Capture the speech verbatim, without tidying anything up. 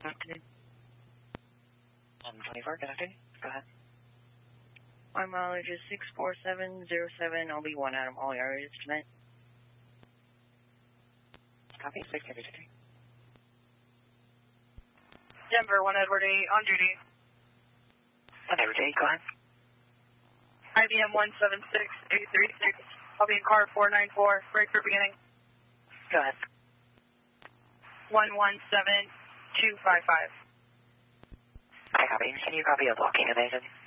Afternoon. one twenty-four, good afternoon. Go ahead. My mileage is six four seven zero seven. I'll be one out of all areas tonight. Copy, six every day. Denver, one Edward eight, on duty. one every day, go ahead. I B M one seven six eight three six. I'll be in car four nine four, break for beginning. Go ahead. one one seven two five five. I copy. Can you copy a blocking evasive?